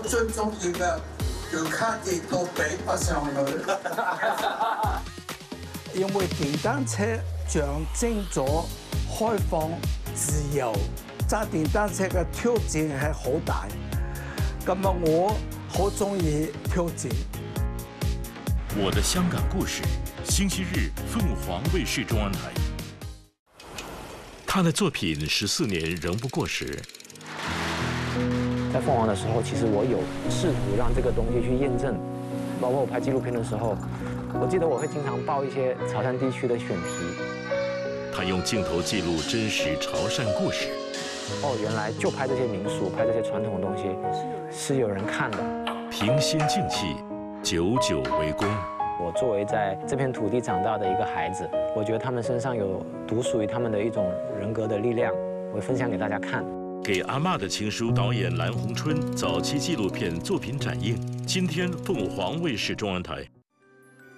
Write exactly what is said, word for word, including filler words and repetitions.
最重要嘅要卡地到比不上去。 因為電單車象徵咗開放、自由，揸電單車嘅挑戰係好大。咁啊，我好中意挑戰。 我的香港故事，星期日凤凰卫視中央台。他的作品十四年仍不过时。 在凤凰的时候，其实我有试图让这个东西去验证，包括我拍纪录片的时候，我记得我会经常报一些潮汕地区的选题。 他用镜头记录真实潮汕故事。 哦，原来就拍这些民俗，拍这些传统的东西，是有人看的。 平心静气，久久为功。 我作为在这片土地长大的一个孩子，我觉得他们身上有独属于他们的一种人格的力量，我会分享给大家看。 给阿嬷的情书导演蓝洪春早期纪录片作品展映，今天凤凰卫视中央台。